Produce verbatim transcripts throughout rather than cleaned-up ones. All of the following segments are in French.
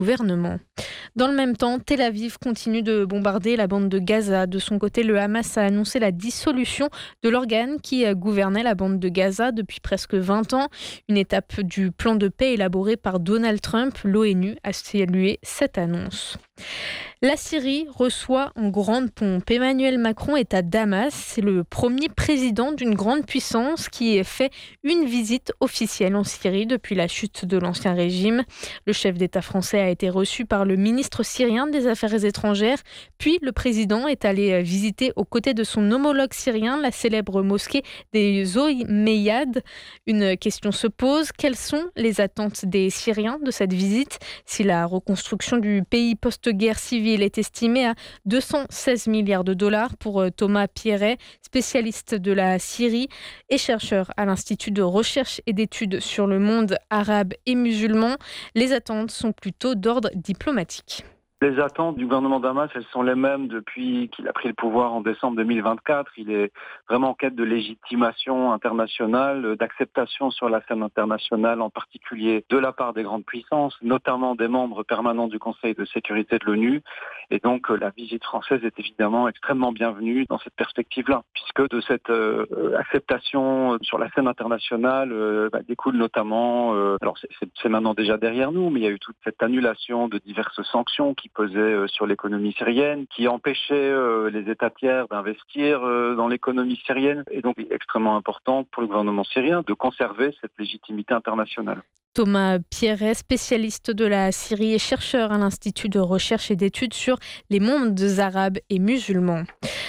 gouvernement. Dans le même temps, Tel Aviv continue de bombarder la bande de Gaza. De son côté, le Hamas a annoncé la dissolution de l'organe qui gouvernait la bande de Gaza depuis presque vingt ans. Une étape du plan de paix élaboré par Donald Trump. L'ONU a salué cette annonce. La Syrie reçoit en grande pompe. Emmanuel Macron est à Damas. C'est le premier président d'une grande puissance qui fait une visite officielle en Syrie depuis la chute de l'ancien régime. Le chef d'État français a été reçu par le ministre syrien des Affaires étrangères. Puis le président est allé visiter aux côtés de son homologue syrien la célèbre mosquée des Omeyyades. Une question se pose. Quelles sont les attentes des Syriens de cette visite? Si la reconstruction du pays post-guerre civile est estimé à deux cent seize milliards de dollars pour Thomas Pierret, spécialiste de la Syrie et chercheur à l'Institut de recherche et d'études sur le monde arabe et musulman. Les attentes sont plutôt d'ordre diplomatique. Les attentes du gouvernement Damas, elles sont les mêmes depuis qu'il a pris le pouvoir en décembre deux mille vingt-quatre. Il est vraiment en quête de légitimation internationale, d'acceptation sur la scène internationale, en particulier de la part des grandes puissances, notamment des membres permanents du Conseil de sécurité de l'ONU. Et donc la visite française est évidemment extrêmement bienvenue dans cette perspective-là, puisque de cette euh, acceptation sur la scène internationale euh, bah, découle notamment, euh, alors c'est, c'est, c'est maintenant déjà derrière nous, mais il y a eu toute cette annulation de diverses sanctions qui pesait sur l'économie syrienne, qui empêchait les États tiers d'investir dans l'économie syrienne. Et donc, il est extrêmement important pour le gouvernement syrien de conserver cette légitimité internationale. Thomas Pierret, spécialiste de la Syrie et chercheur à l'Institut de recherche et d'études sur les mondes arabes et musulmans.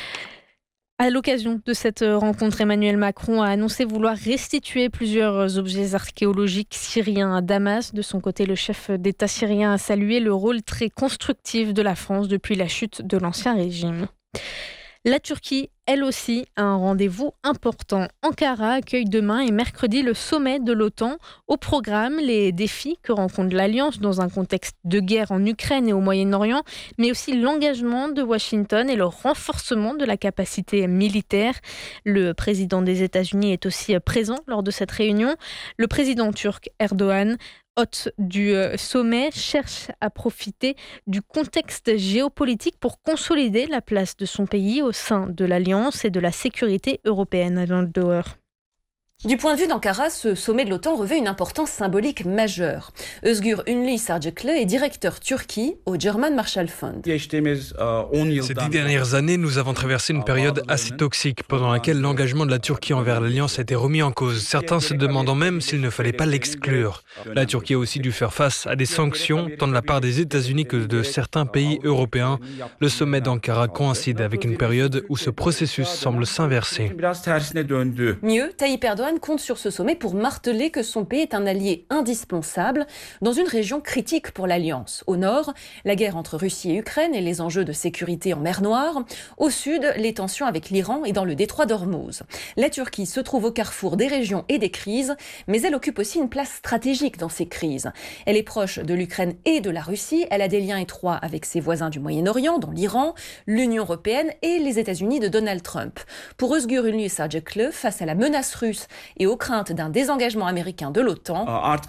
À l'occasion de cette rencontre, Emmanuel Macron a annoncé vouloir restituer plusieurs objets archéologiques syriens à Damas. De son côté, le chef d'État syrien a salué le rôle très constructif de la France depuis la chute de l'ancien régime. La Turquie, elle aussi, a un rendez-vous important. Ankara accueille demain et mercredi le sommet de l'OTAN. Au programme, les défis que rencontre l'Alliance dans un contexte de guerre en Ukraine et au Moyen-Orient, mais aussi l'engagement de Washington et le renforcement de la capacité militaire. Le président des États-Unis est aussi présent lors de cette réunion. Le président turc Erdogan, hôte du sommet, cherche à profiter du contexte géopolitique pour consolider la place de son pays au sein de l'Alliance et de la sécurité européenne dans le dehors. Du point de vue d'Ankara, ce sommet de l'OTAN revêt une importance symbolique majeure. Özgür Ünlü Sarıcıklı est directeur Turquie au German Marshall Fund. Ces dix dernières années, nous avons traversé une période assez toxique, pendant laquelle l'engagement de la Turquie envers l'Alliance a été remis en cause, certains se demandant même s'il ne fallait pas l'exclure. La Turquie a aussi dû faire face à des sanctions, tant de la part des États-Unis que de certains pays européens. Le sommet d'Ankara coïncide avec une période où ce processus semble s'inverser. Mieux, Tayyip Erdogan compte sur ce sommet pour marteler que son pays est un allié indispensable dans une région critique pour l'Alliance. Au nord, la guerre entre Russie et Ukraine et les enjeux de sécurité en mer Noire. Au sud, les tensions avec l'Iran et dans le détroit d'Ormuz. La Turquie se trouve au carrefour des régions et des crises, mais elle occupe aussi une place stratégique dans ces crises. Elle est proche de l'Ukraine et de la Russie. Elle a des liens étroits avec ses voisins du Moyen-Orient, dont l'Iran, l'Union européenne et les États-Unis de Donald Trump. Pour Özgür Ünlü Sarıcıklı, face à la menace russe et aux craintes d'un désengagement américain de l'OTAN,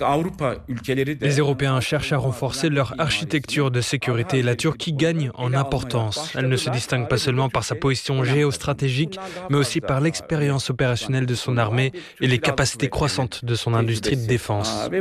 les Européens cherchent à renforcer leur architecture de sécurité. La Turquie gagne en importance. Elle ne se distingue pas seulement par sa position géostratégique, mais aussi par l'expérience opérationnelle de son armée et les capacités croissantes de son industrie de défense. À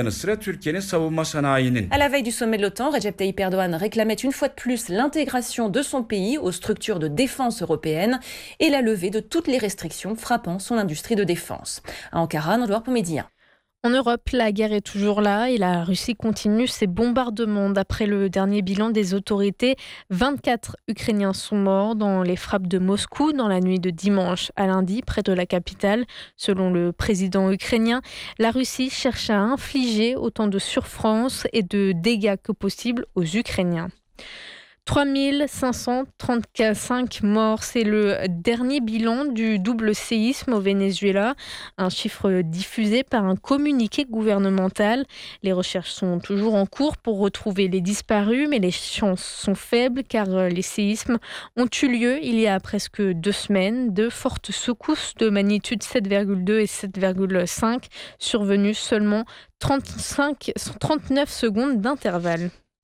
la veille du sommet de l'OTAN, Recep Tayyip Erdogan réclamait une fois de plus l'intégration de son pays aux structures de défense européennes et la levée de toutes les restrictions frappant son industrie de défense. À Ankara, Nandouar Pomédien. En Europe, la guerre est toujours là et la Russie continue ses bombardements. D'après le dernier bilan des autorités, vingt-quatre Ukrainiens sont morts dans les frappes de Moscou dans la nuit de dimanche à lundi près de la capitale. Selon le président ukrainien, la Russie cherche à infliger autant de souffrances et de dégâts que possible aux Ukrainiens. trois mille cinq cent trente-cinq morts, c'est le dernier bilan du double séisme au Venezuela, un chiffre diffusé par un communiqué gouvernemental. Les recherches sont toujours en cours pour retrouver les disparus, mais les chances sont faibles car les séismes ont eu lieu il y a presque deux semaines. Deux fortes secousses de magnitude sept virgule deux et sept virgule cinq survenues seulement trente-cinq, trente-neuf secondes d'intervalle.